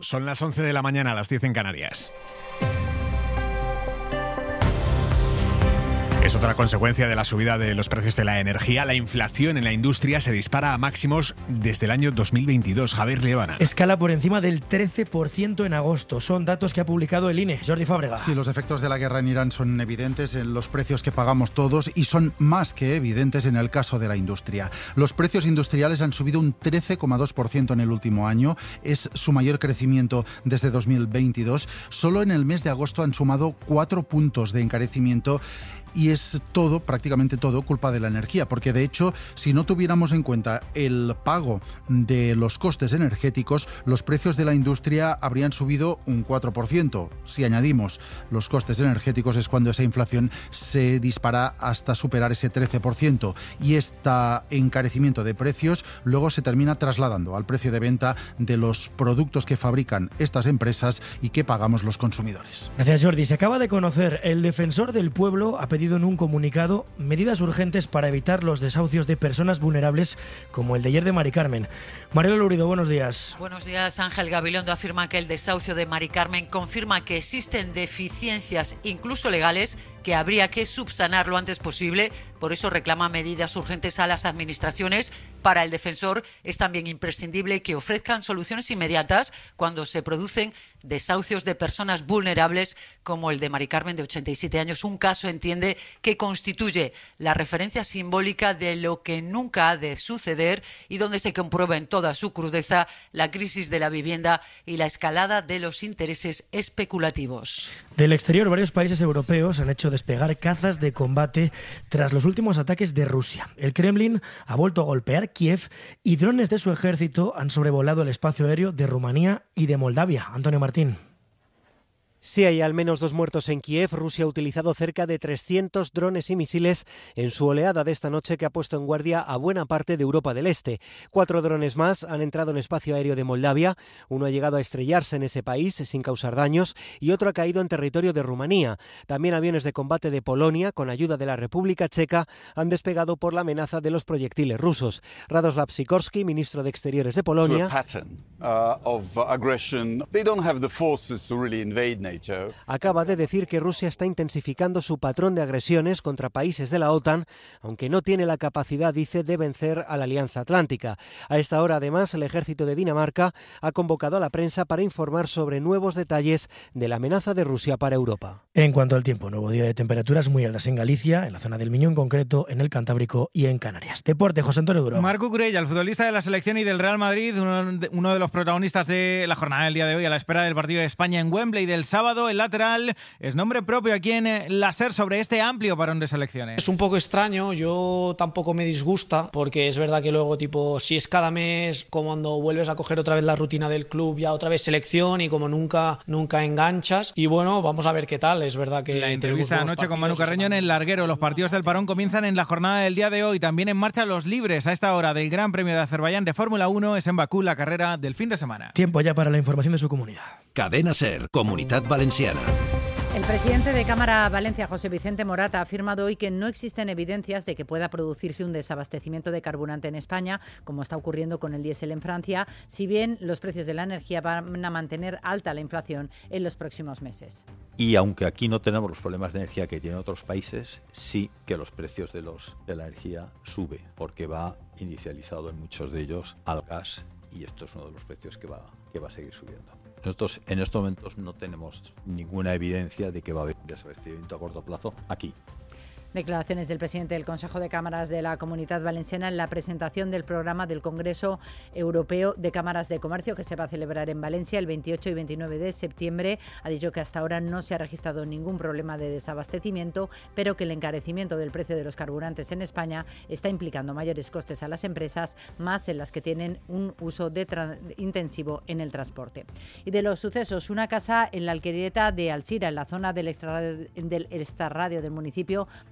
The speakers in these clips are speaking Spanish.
Son las 11 de la mañana, las 10 en Canarias. Es otra consecuencia de la subida de los precios de la energía. La inflación en la industria se dispara a máximos desde el año 2022. Javier Liébana. Escala por encima del 13% en agosto. Son datos que ha publicado el INE. Jordi Fábrega. Sí, los efectos de la guerra en Irán son evidentes en los precios que pagamos todos y son más que evidentes en el caso de la industria. Los precios industriales han subido un 13,2% en el último año. Es su mayor crecimiento desde 2022. Solo en el mes de agosto han sumado 4 puntos de encarecimiento. Y es todo, prácticamente todo, culpa de la energía, porque de hecho, si no tuviéramos en cuenta el pago de los costes energéticos, los precios de la industria habrían subido un 4%. Si añadimos los costes energéticos es cuando esa inflación se dispara hasta superar ese 13%. Y este encarecimiento de precios luego se termina trasladando al precio de venta de los productos que fabrican estas empresas y que pagamos los consumidores. Gracias, Jordi. Se acaba de conocer, el Defensor del Pueblo ha pedido en un comunicado medidas urgentes para evitar los desahucios de personas vulnerables como el de ayer de Mari Carmen. Mariela Lurido, buenos días. Buenos días. Ángel Gabilondo afirma que el desahucio de Mari Carmen confirma que existen deficiencias, incluso legales, que habría que subsanar lo antes posible. Por eso reclama medidas urgentes a las administraciones. Para el defensor es también imprescindible que ofrezcan soluciones inmediatas cuando se producen desahucios de personas vulnerables como el de Mari Carmen, de 87 años. Un caso, entiende, que constituye la referencia simbólica de lo que nunca ha de suceder y donde se comprueba en toda su crudeza la crisis de la vivienda y la escalada de los intereses especulativos. Del exterior, varios países europeos han hecho despegar cazas de combate tras los últimos ataques de Rusia. El Kremlin ha vuelto a golpear Kiev y drones de su ejército han sobrevolado el espacio aéreo de Rumanía y de Moldavia. Antonio Martín. Sí, hay al menos 2 muertos en Kiev. Rusia ha utilizado cerca de 300 drones y misiles en su oleada de esta noche que ha puesto en guardia a buena parte de Europa del Este. 4 drones más han entrado en espacio aéreo de Moldavia. Uno ha llegado a estrellarse en ese país sin causar daños y otro ha caído en territorio de Rumanía. También aviones de combate de Polonia, con ayuda de la República Checa, han despegado por la amenaza de los proyectiles rusos. Radoslav Sikorski, ministro de Exteriores de Polonia, acaba de decir que Rusia está intensificando su patrón de agresiones contra países de la OTAN, aunque no tiene la capacidad, dice, de vencer a la Alianza Atlántica. A esta hora, además, el ejército de Dinamarca ha convocado a la prensa para informar sobre nuevos detalles de la amenaza de Rusia para Europa. En cuanto al tiempo, nuevo día de temperaturas muy altas en Galicia, en la zona del Miño en concreto, en el Cantábrico y en Canarias. Deporte, José Antonio Duro. Marc Cucurella, el futbolista de la selección y del Real Madrid, uno de los protagonistas de la jornada del día de hoy a la espera del partido de España en Wembley del sábado. El lateral es nombre propio aquí en la SER sobre este amplio parón de selecciones. Es un poco extraño, yo tampoco me disgusta, porque es verdad que luego, si es cada mes, como cuando vuelves a coger otra vez la rutina del club, ya otra vez selección y como nunca enganchas. Y bueno, vamos a ver qué tal. Es verdad que la entrevista de anoche con Manu Carreño en El Larguero. Los partidos del parón comienzan en la jornada del día de hoy. También en marcha los libres a esta hora del Gran Premio de Azerbaiyán de Fórmula 1. Es en Bakú la carrera del fin de semana. Tiempo ya para la información de su comunidad. Cadena SER, Comunidad Valenciana. El presidente de Cámara Valencia, José Vicente Morata, ha afirmado hoy que no existen evidencias de que pueda producirse un desabastecimiento de carburante en España, como está ocurriendo con el diésel en Francia, si bien los precios de la energía van a mantener alta la inflación en los próximos meses. Y aunque aquí no tenemos los problemas de energía que tienen otros países, sí que los precios de la energía sube, porque va inicializado en muchos de ellos al gas, y esto es uno de los precios que va a seguir subiendo. Nosotros en estos momentos no tenemos ninguna evidencia de que va a haber desabastecimiento a corto plazo aquí. Declaraciones del presidente del Consejo de Cámaras de la Comunidad Valenciana en la presentación del programa del Congreso Europeo de Cámaras de Comercio, que se va a celebrar en Valencia el 28 y 29 de septiembre. Ha dicho que hasta ahora no se ha registrado ningún problema de desabastecimiento, pero que el encarecimiento del precio de los carburantes en España está implicando mayores costes a las empresas, más en las que tienen un uso intensivo en el transporte. Y de los sucesos, una casa en la alquerieta de Alsira, en la zona del extrarradio del municipio, donde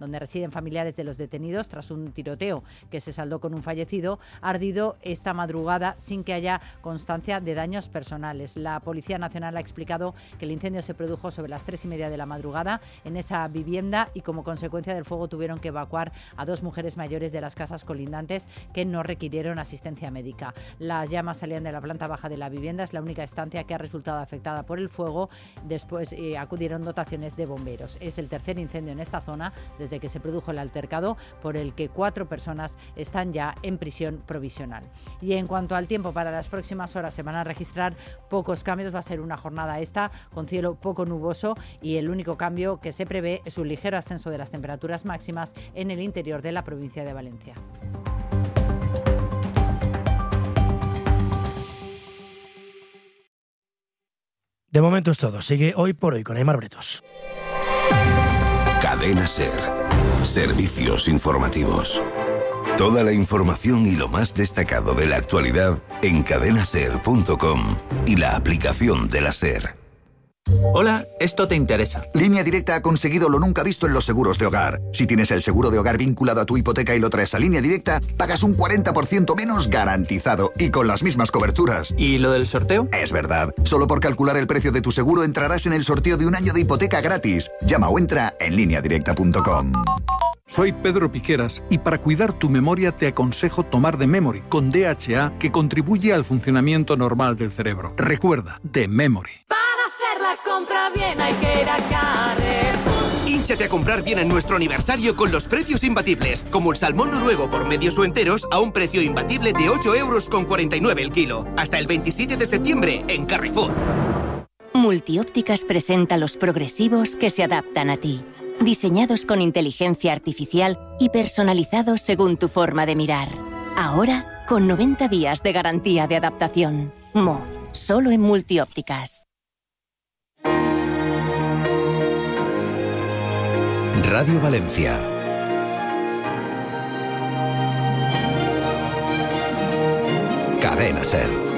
donde residen familiares de los detenidos tras un tiroteo que se saldó con un fallecido, ha ardido esta madrugada sin que haya constancia de daños personales. La Policía Nacional ha explicado que el incendio se produjo sobre las 3:30 de la madrugada en esa vivienda y como consecuencia del fuego tuvieron que evacuar a 2 mujeres mayores de las casas colindantes que no requirieron asistencia médica. Las llamas salían de la planta baja de la vivienda, es la única estancia que ha resultado afectada por el fuego. Después acudieron dotaciones de bomberos. Es el tercer incendio en esta zona desde que se produjo el altercado, por el que 4 personas están ya en prisión provisional. Y en cuanto al tiempo, para las próximas horas se van a registrar pocos cambios. Va a ser una jornada esta con cielo poco nuboso y el único cambio que se prevé es un ligero ascenso de las temperaturas máximas en el interior de la provincia de Valencia. De momento es todo. Sigue Hoy por Hoy con Aimar Bretos. Cadena SER. Servicios informativos. Toda la información y lo más destacado de la actualidad en cadenaser.com y la aplicación de la SER. Hola, esto te interesa. Línea Directa ha conseguido lo nunca visto en los seguros de hogar. Si tienes el seguro de hogar vinculado a tu hipoteca y lo traes a Línea Directa, pagas un 40% menos garantizado y con las mismas coberturas. ¿Y lo del sorteo? Es verdad. Solo por calcular el precio de tu seguro entrarás en el sorteo de un año de hipoteca gratis. Llama o entra en lineadirecta.com. Soy Pedro Piqueras y para cuidar tu memoria te aconsejo tomar The Memory con DHA, que contribuye al funcionamiento normal del cerebro. Recuerda, The Memory. La compra bien hay que ir a Carrefour. Hínchate a comprar bien en nuestro aniversario con los precios imbatibles, como el salmón noruego por medios o enteros a un precio imbatible de 8,49 € el kilo. Hasta el 27 de septiembre en Carrefour. Multiópticas presenta los progresivos que se adaptan a ti. Diseñados con inteligencia artificial y personalizados según tu forma de mirar. Ahora, con 90 días de garantía de adaptación. Solo en Multiópticas. Radio Valencia. Cadena SER.